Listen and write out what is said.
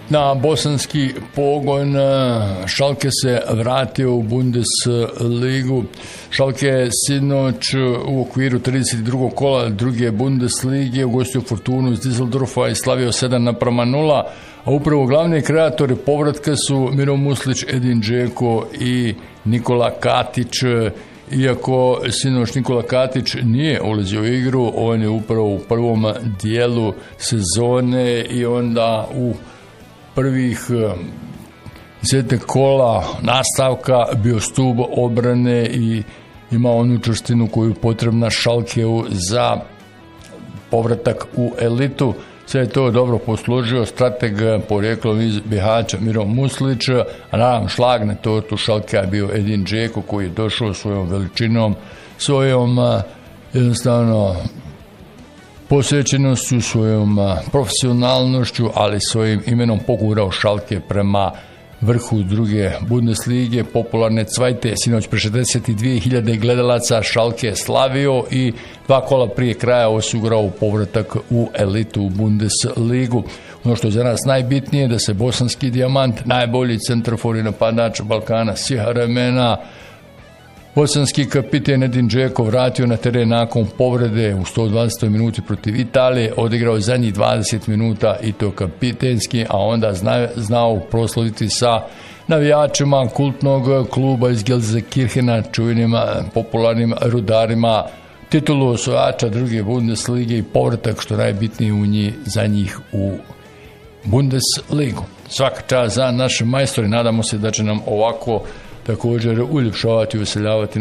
na bosanski pogon. Schalke se vratio u Bundesligu. Schalke je sinoć u okviru 32. kola druge Bundeslige ugostio Fortunu iz Düsseldorfa i slavio 7:0, a upravo glavni kreatori povratka su Miro Muslić, Edin Džeko i Nikola Katić. Iako sinoć Nikola Katić nije ulazio u igru, on je upravo u prvom dijelu sezone i onda u prvih 10 kola nastavka bio stup obrane i ima onu čvrstinu koju je potrebna Schalkeu za povratak u elitu. Sve je to dobro poslužio strateg porijeklom iz Bihaća Miro Muslić, a naravno šlag na tortu Schalkea je bio Edin Džeko koji je došao svojom veličinom, svojom jednostavno posvećenošću, svojom profesionalnošću, ali svojim imenom pogurao Schalke prema vrhu druge Bundeslige, popularne Cvajte. Sinoć pre 62.000 gledalaca Schalke je slavio i 2 kola prije kraja osigurao povratak u elitu u Bundesligu. Ono što je za nas najbitnije je da se bosanski dijamant, najbolji centarfor i napadač Balkana svih vremena, bosanski kapiten Edin Džeko vratio na teren nakon povrede u 120. minuti protiv Italije, odigrao zadnjih 20 minuta i to kapitenski, a onda znao proslaviti sa navijačima kultnog kluba iz Gelsenkirchena, čuvenim popularnim Rudarima, titulu osvajača druge Bundeslige i povratak, što najbitnije za njih u Bundesligu. Svaka čast za naše majstore, nadamo se da će nam ovako također uljepšavati i useljavati